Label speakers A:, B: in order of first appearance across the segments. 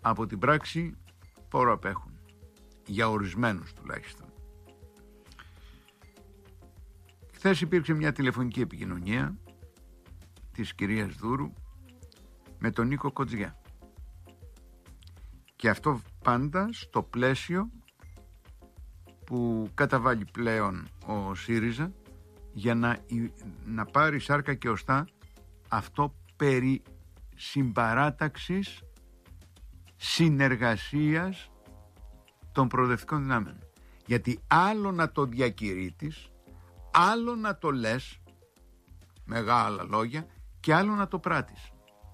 A: από την πράξη πόρο απέχουν, για ορισμένους τουλάχιστον. Χθες υπήρξε μια τηλεφωνική επικοινωνία της κυρίας Δούρου με τον Νίκο Κοτζιά, και αυτό πάντα στο πλαίσιο που καταβάλει πλέον ο ΣΥΡΙΖΑ για να πάρει σάρκα και οστά αυτό περί συμπαράταξης, συνεργασίας των προοδευτικών δυνάμεων. Γιατί άλλο να το διακηρύττεις, άλλο να το λες, μεγάλα λόγια, και άλλο να το πράττεις.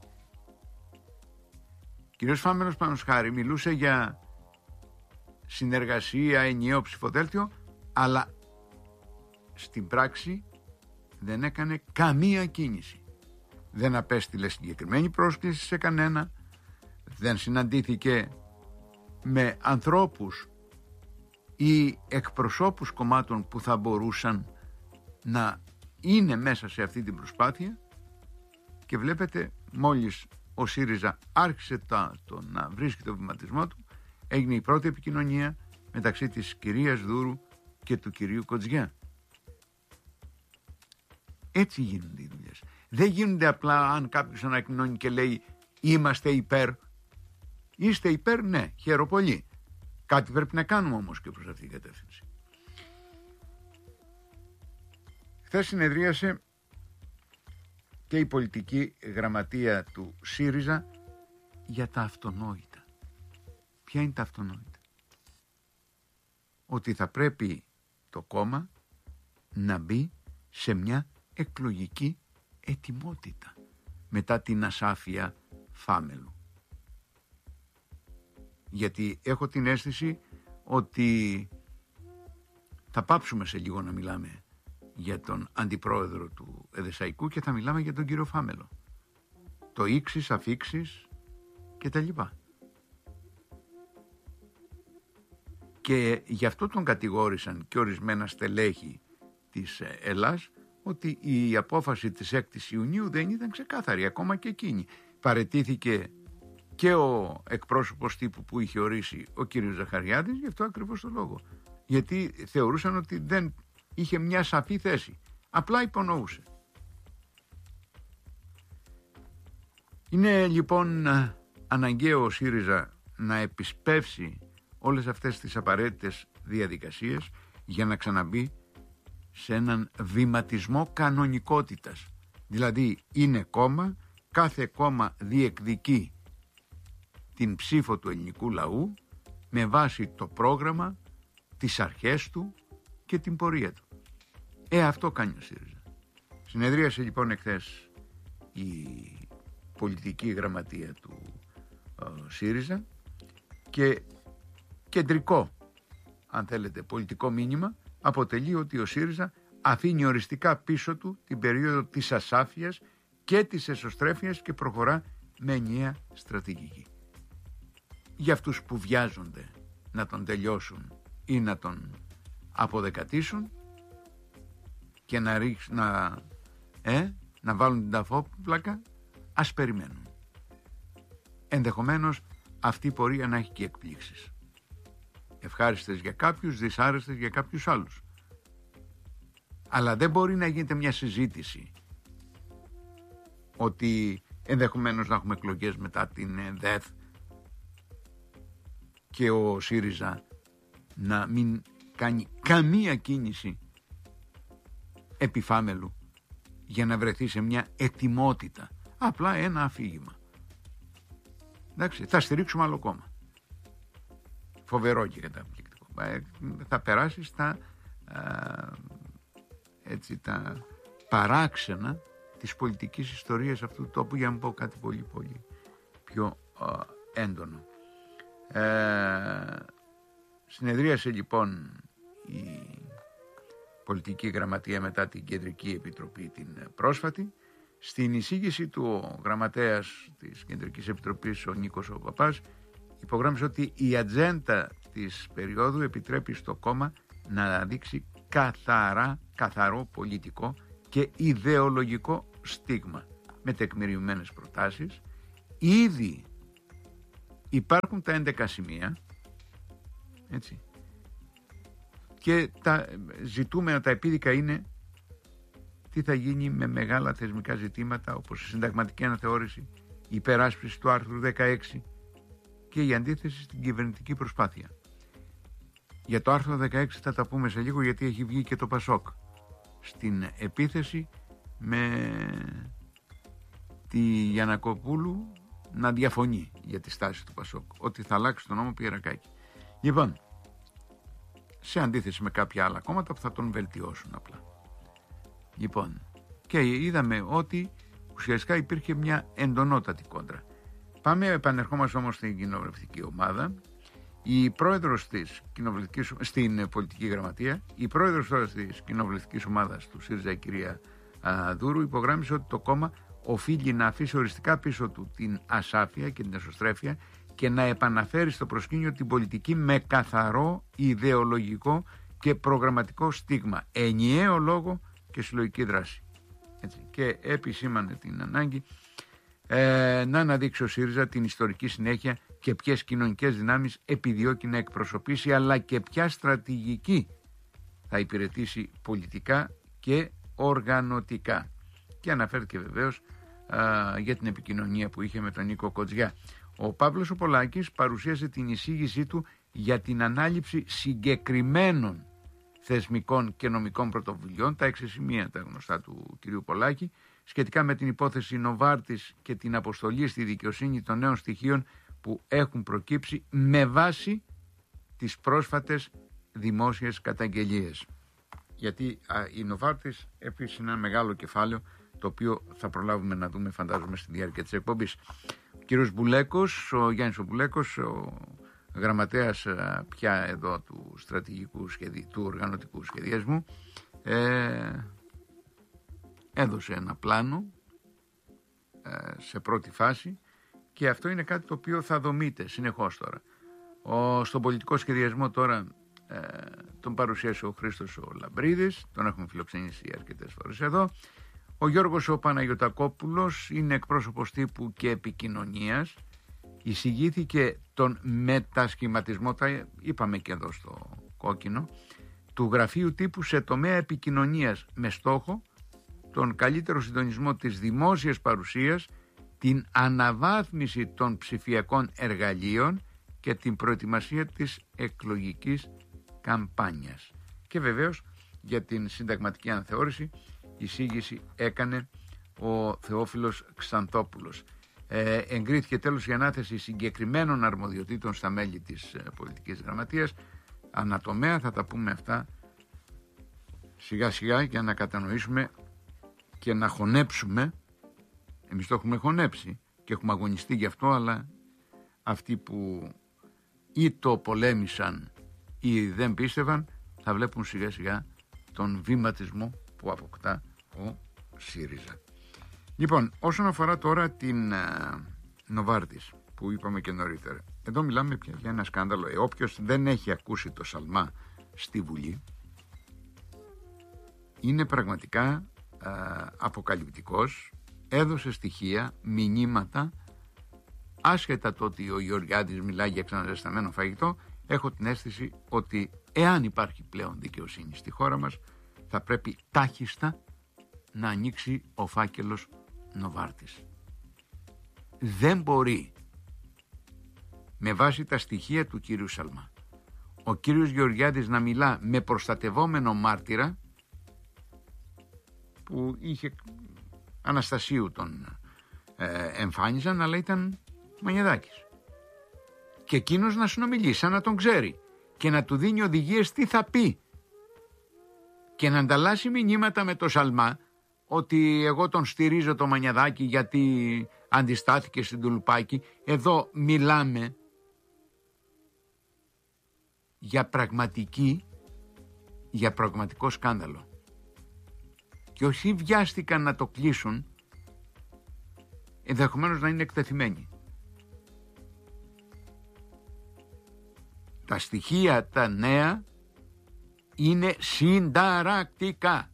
A: Κύριος Φάμελος, πάνω χάρη, μιλούσε για συνεργασία, ενιαίο ψηφοδέλτιο, αλλά στην πράξη δεν έκανε καμία κίνηση. Δεν απέστειλε συγκεκριμένη πρόσκληση σε κανένα, δεν συναντήθηκε με ανθρώπους ή εκπροσώπους κομμάτων που θα μπορούσαν να είναι μέσα σε αυτή την προσπάθεια, και βλέπετε μόλις ο ΣΥΡΙΖΑ άρχισε να βρίσκει το βηματισμό του, έγινε η πρώτη επικοινωνία μεταξύ της κυρίας Δούρου και του κυρίου Κοτζιά. Έτσι γίνονται οι δουλειές. Δεν γίνονται απλά αν κάποιος ανακοινώνει και λέει είμαστε υπέρ. Είστε υπέρ, ναι, χαίρομαι πολύ. Κάτι πρέπει να κάνουμε όμως και προς αυτήν την κατεύθυνση. Χθες συνεδρίασε και η πολιτική γραμματεία του ΣΥΡΙΖΑ για τα αυτονόητα. Ποια είναι τα αυτονόητα? Ότι θα πρέπει το κόμμα να μπει σε μια εκλογική ετοιμότητα μετά την ασάφεια Φάμελου. Γιατί έχω την αίσθηση ότι θα πάψουμε σε λίγο να μιλάμε για τον αντιπρόεδρο του Εδεσσαϊκού και θα μιλάμε για τον κύριο Φάμελο. Το ήξεις, αφήξεις και τα λοιπά. Και γι' αυτό τον κατηγόρησαν και ορισμένα στελέχη της Ελλάς ότι η απόφαση της 6ης Ιουνίου δεν ήταν ξεκάθαρη, ακόμα και εκείνη. Παραιτήθηκε και ο εκπρόσωπος τύπου που είχε ορίσει ο κύριος Ζαχαριάδης, γι' αυτό ακριβώς το λόγο. Γιατί θεωρούσαν ότι δεν είχε μια σαφή θέση. Απλά υπονοούσε. Είναι λοιπόν αναγκαίο ο ΣΥΡΙΖΑ να επισπεύσει όλες αυτές τις απαραίτητες διαδικασίες για να ξαναμπεί σε έναν βηματισμό κανονικότητας. Δηλαδή είναι κόμμα, κάθε κόμμα διεκδικεί την ψήφο του ελληνικού λαού με βάση το πρόγραμμα, τις αρχές του και την πορεία του. Αυτό κάνει ο ΣΥΡΙΖΑ. Συνεδρίασε λοιπόν εχθές η πολιτική γραμματεία του ΣΥΡΙΖΑ και κεντρικό, αν θέλετε, πολιτικό μήνυμα αποτελεί ότι ο ΣΥΡΙΖΑ αφήνει οριστικά πίσω του την περίοδο της ασάφειας και της εσωστρέφειας και προχωρά με ενιαία στρατηγική. Για αυτούς που βιάζονται να τον τελειώσουν ή να τον αποδεκατήσουν και να βάλουν την ταφόπλακα, ας περιμένουν. Ενδεχομένως αυτή η πορεία να έχει και εκπλήξεις. Ευχάριστες για κάποιους, δυσάρεστες για κάποιους άλλους. Αλλά δεν μπορεί να γίνεται μια συζήτηση ότι ενδεχομένως να έχουμε εκλογές μετά την ΔΕΘ και ο ΣΥΡΙΖΑ να μην κάνει καμία κίνηση επί Φάμελου για να βρεθεί σε μια ετοιμότητα. Απλά ένα αφήγημα. Εντάξει, θα στηρίξουμε άλλο κόμμα. Φοβερό και καταπληκτικό. Θα περάσει στα παράξενα της πολιτικής ιστορίας αυτού του τόπου, για να πω κάτι πολύ πολύ πιο έντονο. Συνεδρίασε λοιπόν η πολιτική γραμματεία μετά την Κεντρική Επιτροπή την πρόσφατη. Στην εισήγηση του ο γραμματέας της Κεντρικής Επιτροπής, ο Νίκος ο Παπάς, υπογράμμισε ότι η ατζέντα της περίοδου επιτρέπει στο κόμμα να δείξει καθαρό πολιτικό και ιδεολογικό στίγμα με τεκμηριωμένες προτάσεις. Ήδη υπάρχουν τα 11 σημεία, έτσι, και τα ζητούμενα, τα επίδικα είναι τι θα γίνει με μεγάλα θεσμικά ζητήματα όπως η συνταγματική αναθεώρηση, η υπεράσπιση του άρθρου 16 και η αντίθεση στην κυβερνητική προσπάθεια. Για το άρθρο 16 θα τα πούμε σε λίγο, γιατί έχει βγει και το Πασόκ στην επίθεση με τη Γιαννακοπούλου να διαφωνεί για τη στάση του Πασόκ, ότι θα αλλάξει τον νόμο Πιερακάκη. Λοιπόν, σε αντίθεση με κάποια άλλα κόμματα που θα τον βελτιώσουν απλά. Λοιπόν, και είδαμε ότι ουσιαστικά υπήρχε μια εντονότατη κόντρα. Επανερχόμαστε όμως στην κοινοβουλευτική ομάδα. Η πρόεδρος της στην πολιτική γραμματεία, η πρόεδρος τώρα της κοινοβουλευτικής ομάδας του ΣΥΡΙΖΑ, η κυρία Δούρου, υπογράμμισε ότι το κόμμα οφείλει να αφήσει οριστικά πίσω του την ασάφεια και την εσωστρέφεια και να επαναφέρει στο προσκήνιο την πολιτική με καθαρό ιδεολογικό και προγραμματικό στίγμα, ενιαίο λόγο και συλλογική δράση. Έτσι. Και επισήμανε την ανάγκη να αναδείξει ο ΣΥΡΙΖΑ την ιστορική συνέχεια και ποιες κοινωνικές δυνάμεις επιδιώκει να εκπροσωπήσει, αλλά και ποια στρατηγική θα υπηρετήσει πολιτικά και οργανωτικά. Και αναφέρθηκε βεβαίως για την επικοινωνία που είχε με τον Νίκο Κοτζιά. Ο Παύλος ο Πολάκης παρουσίασε την εισήγησή του για την ανάληψη συγκεκριμένων θεσμικών και νομικών πρωτοβουλειών, τα 6 σημεία τα γνωστά του κυρίου Πολάκη, σχετικά με την υπόθεση Νοβάρτης και την αποστολή στη δικαιοσύνη των νέων στοιχείων που έχουν προκύψει με βάση τις πρόσφατες δημόσιες καταγγελίες. Γιατί η Νοβάρτης επίσης είναι ένα μεγάλο κεφάλαιο, το οποίο θα προλάβουμε να δούμε, φαντάζομαι, στη διάρκεια της εκπομπής. Ο κύριος Μπουλέκος, ο Γιάννης ο Μπουλέκος, ο γραμματέας πια εδώ του του οργανωτικού σχεδιασμού, έδωσε ένα πλάνο σε πρώτη φάση, και αυτό είναι κάτι το οποίο θα δομείται συνεχώς τώρα. Στον πολιτικό σχεδιασμό τώρα τον παρουσίασε ο Χρήστος ο Λαμπρίδης, τον έχουμε φιλοξενήσει αρκετές φορές εδώ. Ο Γιώργος ο Παναγιωτακόπουλος είναι εκπρόσωπος τύπου και επικοινωνίας. Εισηγήθηκε τον μετασχηματισμό, τα είπαμε και εδώ στο κόκκινο, του γραφείου τύπου σε τομέα επικοινωνίας, με στόχο τον καλύτερο συντονισμό της δημόσιας παρουσίας, την αναβάθμιση των ψηφιακών εργαλείων και την προετοιμασία της εκλογικής καμπάνιας. Και βεβαίως για την συνταγματική αναθεώρηση εισήγηση έκανε ο Θεόφιλος Ξανθόπουλος. Εγκρίθηκε τέλος η ανάθεση συγκεκριμένων αρμοδιοτήτων στα μέλη της πολιτικής γραμματείας. Ανατομέα θα τα πούμε αυτά σιγά σιγά για να κατανοήσουμε και να χωνέψουμε. Εμείς το έχουμε χωνέψει και έχουμε αγωνιστεί γι' αυτό, αλλά αυτοί που ή το πολέμησαν ή δεν πίστευαν θα βλέπουν σιγά σιγά τον βηματισμό που αποκτά ο ΣΥΡΙΖΑ. Λοιπόν, όσον αφορά τώρα την Νοβάρτης που είπαμε και νωρίτερα, εδώ μιλάμε πια για ένα σκάνδαλο. Όποιος δεν έχει ακούσει το Σαλμά στη Βουλή είναι πραγματικά αποκαλυπτικός. Έδωσε στοιχεία, μηνύματα, άσχετα το ότι ο Γεωργιάδης μιλάει για ξαναζεσταμένο φαγητό. Έχω την αίσθηση ότι εάν υπάρχει πλέον δικαιοσύνη στη χώρα μας, θα πρέπει τάχιστα να ανοίξει ο φάκελος Νοβάρτης. Δεν μπορεί, με βάση τα στοιχεία του κύριου Σαλμά, ο κύριος Γεωργιάδης να μιλά με προστατευόμενο μάρτυρα, που είχε Αναστασίου τον εμφάνιζαν, αλλά ήταν Μανιαδάκης, και εκείνος να συνομιλεί σαν να τον ξέρει και να του δίνει οδηγίες τι θα πει και να ανταλλάσσει μηνύματα με το Σαλμά ότι εγώ τον στηρίζω το Μανιαδάκη γιατί αντιστάθηκε στην Τουλουπάκη. Εδώ μιλάμε για πραγματικό σκάνδαλο. Και όσοι βιάστηκαν να το κλείσουν, ενδεχομένως να είναι εκτεθειμένοι. Τα στοιχεία τα νέα είναι συνταρακτικά.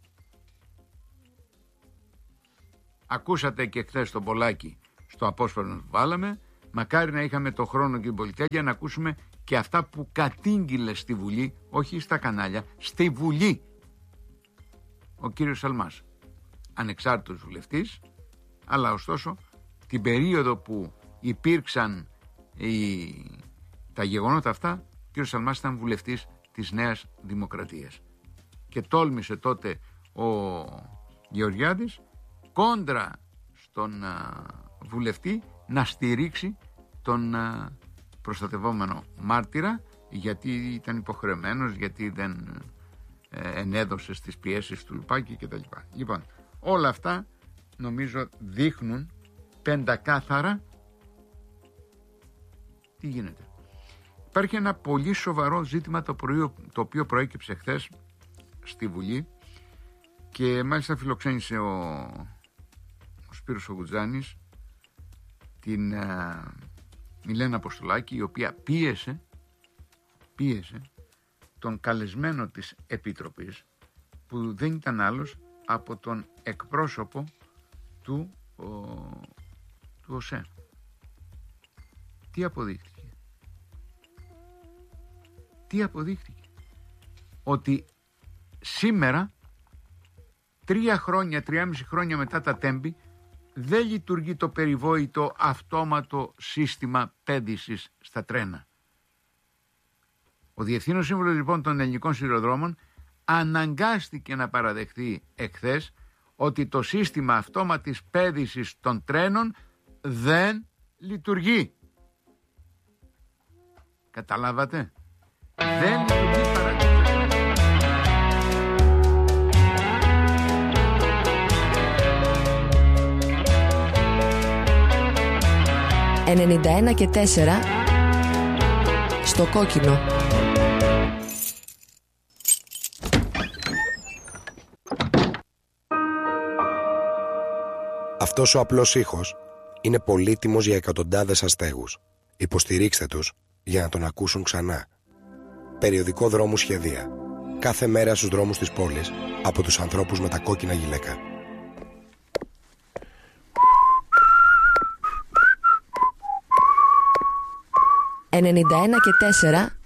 A: Ακούσατε και χθες τον Πολάκη στο απόσπασμα που βάλαμε μακάρι να είχαμε το χρόνο και την πολυτέλεια να ακούσουμε και αυτά που κατήγγειλε στη Βουλή, όχι στα κανάλια, στη Βουλή ο κύριος Σαλμάς, ανεξάρτητος βουλευτής, αλλά ωστόσο την περίοδο που υπήρξαν τα γεγονότα αυτά, ο κύριος Σαλμάς ήταν βουλευτής της Νέας Δημοκρατίας και τόλμησε τότε ο Γεωργιάδης κόντρα στον βουλευτή να στηρίξει τον προστατευόμενο μάρτυρα, γιατί ήταν υποχρεωμένος, γιατί δεν ενέδωσε στις πιέσεις του Λουπάκη κτλ. Λοιπόν, όλα αυτά νομίζω δείχνουν πεντακάθαρα τι γίνεται. Υπάρχει ένα πολύ σοβαρό ζήτημα το οποίο προέκυψε χθες στη Βουλή και μάλιστα φιλοξένησε ο Σπύρος Ογκουτζάνης την Μιλένα Αποστολάκη, η οποία πίεσε τον καλεσμένο της Επιτροπής, που δεν ήταν άλλος από τον εκπρόσωπο του ΟΣΕ. Τι αποδείχτηκε? Ότι σήμερα 3,5 χρόνια μετά τα Τέμπη δεν λειτουργεί το περιβόητο αυτόματο σύστημα πέδησης στα τρένα. Ο Διευθύνων Σύμβουλος λοιπόν των Ελληνικών Σιδηροδρόμων αναγκάστηκε να παραδεχθεί εχθές ότι το σύστημα αυτόματης πέδησης των τρένων δεν λειτουργεί. Καταλάβατε? Δεν λειτουργεί παρά.
B: 91 και 4 στο κόκκινο.
C: Αυτός ο απλός ήχος είναι πολύτιμος για εκατοντάδες αστέγους. Υποστηρίξτε τους για να τον ακούσουν ξανά. Περιοδικό Δρόμου Σχεδία. Κάθε μέρα στους δρόμους της πόλης από τους ανθρώπους με τα κόκκινα γυλαίκα.
B: 91 και 4